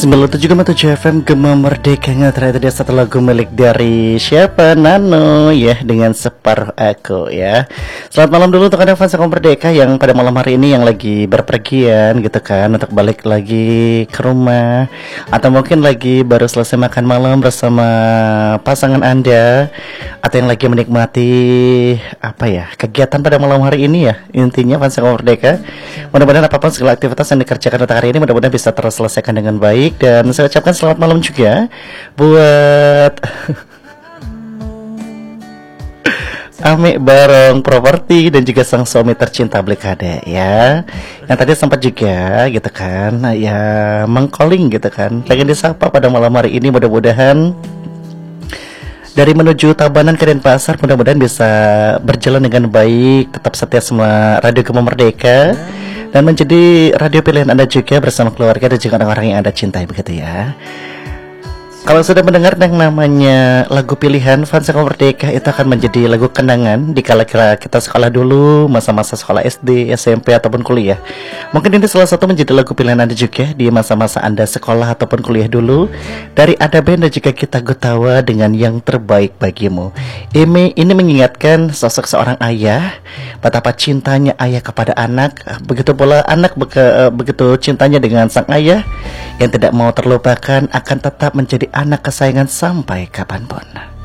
97,7 FM Gema Merdekanya. Terakhir dia satu lagu milik dari siapa? Nano ya, dengan Separuh Aku ya. Selamat malam dulu untuk anda fans Gema Merdeka yang pada malam hari ini yang lagi berpergian gitu kan, untuk balik lagi ke rumah, atau mungkin lagi baru selesai makan malam bersama pasangan anda, atau yang lagi menikmati apa ya, kegiatan pada malam hari ini ya. Intinya fans Gema Merdeka, mudah-mudahan apapun segala aktivitas yang dikerjakan untuk hari ini mudah-mudahan bisa terselesaikan dengan baik. Dan saya ucapkan selamat malam juga buat Ami Barong Properti dan juga sang suami tercinta Blikade ya, yang tadi sempat juga gitu kan ya mengcalling gitu kan, pengen disapa pada malam hari ini. Mudah-mudahan dari menuju Tabanan ke Denpasar mudah-mudahan bisa berjalan dengan baik, tetap setia semua Radio Gema Merdeka dan menjadi radio pilihan Anda juga bersama keluarga dan juga orang-orang yang Anda cintai, begitu ya. Kalau sudah mendengar yang namanya lagu pilihan fans Gema Merdeka, itu akan menjadi lagu kenangan di kala kita sekolah dulu, masa-masa sekolah SD, SMP ataupun kuliah. Mungkin ini salah satu menjadi lagu pilihan Anda juga di masa-masa Anda sekolah ataupun kuliah dulu. Dari Ada Band dan juga Kita Gutawa dengan Yang Terbaik Bagimu. Ini mengingatkan sosok seorang ayah, betapa cintanya ayah kepada anak, begitu pula anak begitu cintanya dengan sang ayah yang tidak mau terlupakan, akan tetap menjadi anak kesayangan sampai kapanpun.